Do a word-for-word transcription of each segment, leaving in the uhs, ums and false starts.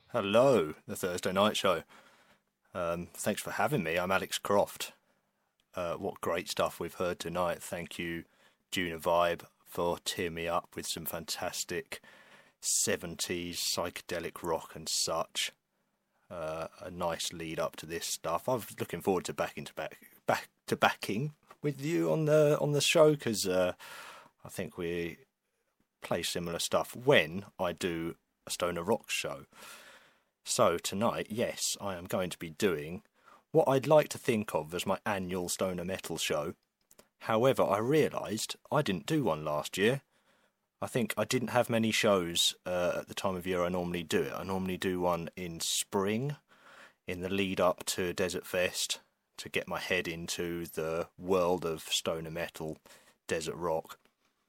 Hello, the Thursday Night Show. Um, thanks for having me. I'm Alex Croft. Uh, what great stuff we've heard tonight. Thank you, Juna Vibe, for tearing me up with some fantastic seventies psychedelic rock and such. Uh, a nice lead up to this stuff. I was looking forward to backing to back, back to backing with you on the on the show because uh, I think we play similar stuff when I do a stoner rock show. So tonight, yes, I am going to be doing what I'd like to think of as my annual stoner metal show. However, I realised I didn't do one last year. I think I didn't have many shows uh, at the time of year I normally do it. I normally do one in spring, in the lead up to Desert Fest, to get my head into the world of stoner metal, desert rock.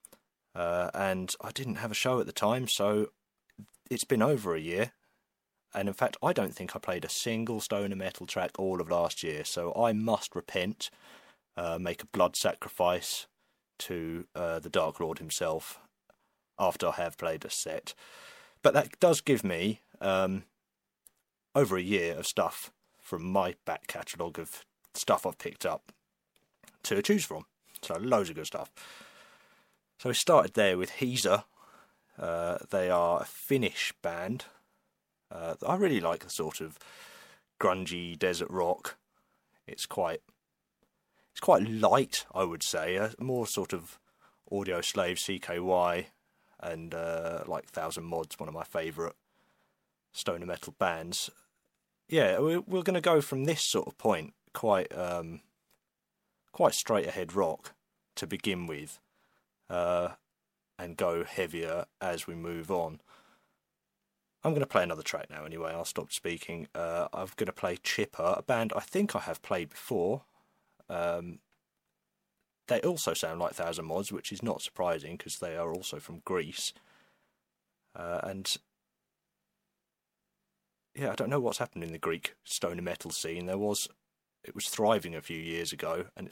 Uh, and I didn't have a show at the time, so it's been over a year. And in fact, I don't think I played a single stoner metal track all of last year, so I must repent, uh, make a blood sacrifice to uh, the Dark Lord himself after I have played a set. But that does give me um, over a year of stuff from my back catalogue of stuff I've picked up to choose from. So loads of good stuff. So we started there with Heezer. Uh, they are a Finnish band. Uh, I really like the sort of grungy desert rock. It's quite, it's quite light, I would say. Uh, more sort of Audio Slave, C K Y, and uh, like Thousand Mods, one of my favourite stoner metal bands. Yeah, we're, we're going to go from this sort of point, quite, um, quite straight ahead rock to begin with, uh, and go heavier as we move on. I'm going to play another track now anyway, I'll stop speaking. Uh, I'm going to play Chipper, a band I think I have played before. Um, they also sound like Thousand Mods, which is not surprising because they are also from Greece. Uh, and yeah, I don't know what's happened in the Greek stoner metal scene. There was, it was thriving a few years ago, and it